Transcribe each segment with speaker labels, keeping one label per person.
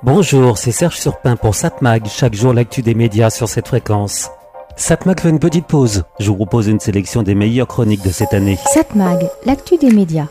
Speaker 1: Bonjour, c'est Serge Surpin pour Satmag, chaque jour l'actu des médias sur cette fréquence. Satmag fait une petite pause, je vous propose une sélection des meilleures chroniques de cette année.
Speaker 2: Satmag, l'actu des médias.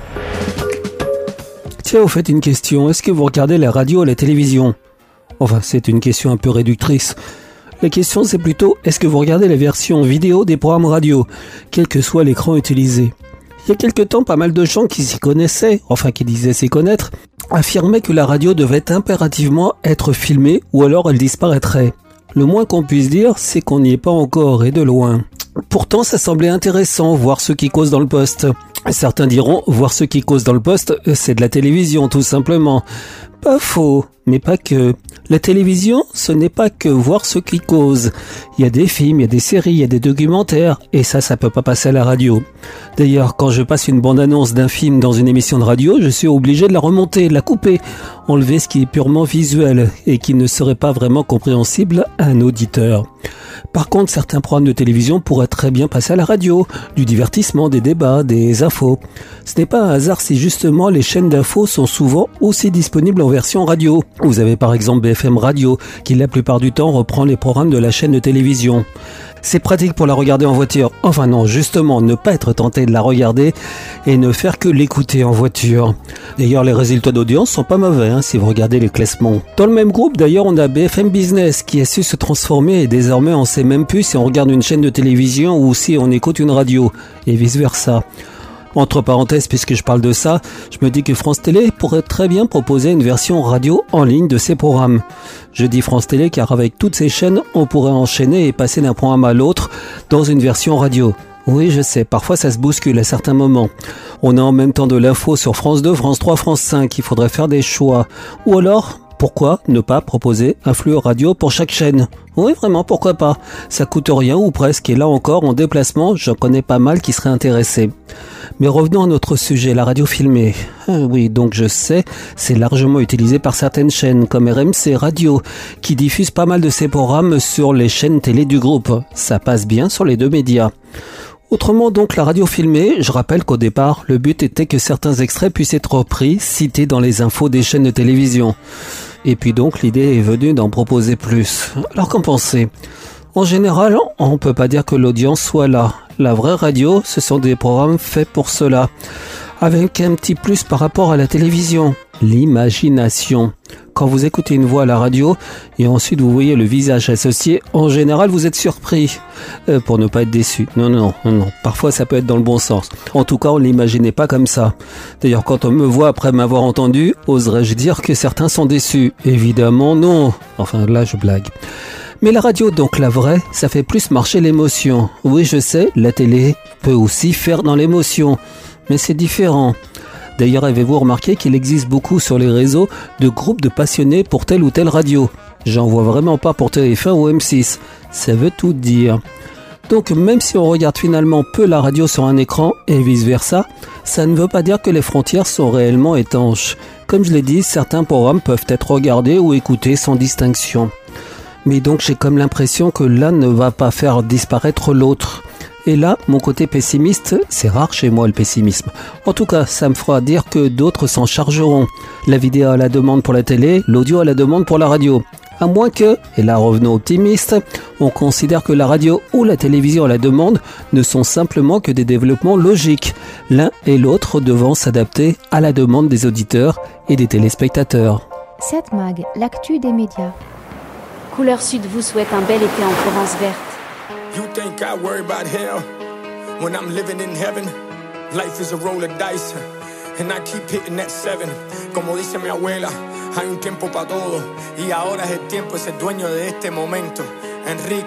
Speaker 3: Tiens, vous faites une question, est-ce que vous regardez la radio ou la télévision ? Enfin, c'est une question un peu réductrice. La question c'est plutôt, est-ce que vous regardez la version vidéo des programmes radio, quel que soit l'écran utilisé ? Il y a quelque temps, pas mal de gens qui s'y connaissaient, enfin qui disaient s'y connaître, affirmaient que la radio devait impérativement être filmée ou alors elle disparaîtrait. Le moins qu'on puisse dire, c'est qu'on n'y est pas encore et de loin. Pourtant, ça semblait intéressant, voir ce qui cause dans le poste. Certains diront, voir ce qui cause dans le poste, c'est de la télévision, tout simplement. Pas faux, mais pas que. La télévision, ce n'est pas que voir ce qui cause. Il y a des films, il y a des séries, il y a des documentaires, et ça peut pas passer à la radio. D'ailleurs, quand je passe une bande-annonce d'un film dans une émission de radio, je suis obligé de la remonter, de la couper, enlever ce qui est purement visuel, et qui ne serait pas vraiment compréhensible à un auditeur. Par contre, certains programmes de télévision pourraient très bien passer à la radio, du divertissement, des débats, des infos. Ce n'est pas un hasard si justement les chaînes d'infos sont souvent aussi disponibles en version radio. Vous avez par exemple BFM Radio, qui la plupart du temps reprend les programmes de la chaîne de télévision. C'est pratique pour la regarder en voiture. Enfin non, justement, ne pas être tenté de la regarder et ne faire que l'écouter en voiture. D'ailleurs, les résultats d'audience sont pas mauvais si vous regardez les classements. Dans le même groupe, d'ailleurs, on a BFM Business qui a su se transformer et désormais on sait même plus si on regarde une chaîne de télévision ou si on écoute une radio et vice versa. Entre parenthèses, puisque je parle de ça, je me dis que France Télé pourrait très bien proposer une version radio en ligne de ses programmes. Je dis France Télé car avec toutes ces chaînes, on pourrait enchaîner et passer d'un programme à l'autre dans une version radio. Oui, je sais, parfois ça se bouscule à certains moments. On a en même temps de l'info sur France 2, France 3, France 5, il faudrait faire des choix. Ou alors, pourquoi ne pas proposer un flux radio pour chaque chaîne ? Oui, vraiment, pourquoi pas ? Ça coûte rien ou presque, et là encore, en déplacement, j'en connais pas mal qui seraient intéressés. Mais revenons à notre sujet, la radio filmée. Oui, donc je sais, c'est largement utilisé par certaines chaînes, comme RMC Radio, qui diffusent pas mal de ses programmes sur les chaînes télé du groupe. Ça passe bien sur les deux médias. Autrement donc, la radio filmée, je rappelle qu'au départ, le but était que certains extraits puissent être repris, cités dans les infos des chaînes de télévision. Et puis donc, l'idée est venue d'en proposer plus. Alors qu'en pensez ? En général, on peut pas dire que l'audience soit là. La vraie radio, ce sont des programmes faits pour cela. Avec un petit plus par rapport à la télévision. L'imagination. Quand vous écoutez une voix à la radio et ensuite vous voyez le visage associé, en général vous êtes surpris. Pour ne pas être déçu. Non. Parfois ça peut être dans le bon sens. En tout cas, on ne l'imaginait pas comme ça. D'ailleurs, quand on me voit après m'avoir entendu, oserais-je dire que certains sont déçus ? Évidemment non. Enfin là, je blague. Mais la radio, donc la vraie, ça fait plus marcher l'émotion. Oui, je sais, la télé peut aussi faire dans l'émotion. Mais c'est différent. D'ailleurs, avez-vous remarqué qu'il existe beaucoup sur les réseaux de groupes de passionnés pour telle ou telle radio ? J'en vois vraiment pas pour TF1 ou M6. Ça veut tout dire. Donc même si on regarde finalement peu la radio sur un écran et vice versa, ça ne veut pas dire que les frontières sont réellement étanches. Comme je l'ai dit, certains programmes peuvent être regardés ou écoutés sans distinction. Mais donc j'ai comme l'impression que l'un ne va pas faire disparaître l'autre. Et là, mon côté pessimiste, c'est rare chez moi le pessimisme. En tout cas, ça me fera dire que d'autres s'en chargeront. La vidéo à la demande pour la télé, l'audio à la demande pour la radio. À moins que, et là revenons optimistes, on considère que la radio ou la télévision à la demande ne sont simplement que des développements logiques, l'un et l'autre devant s'adapter à la demande des auditeurs et des téléspectateurs.
Speaker 2: Satmag, l'actu des médias.
Speaker 4: Couleur Sud vous souhaite un bel été en Provence verte.
Speaker 5: You think I worry about hell when I'm living in heaven? Life is a roll of dice and I keep hitting that 7. Como dice mi abuela, hay un tiempo para todo y ahora es el tiempo de ser dueño de este momento. Enrique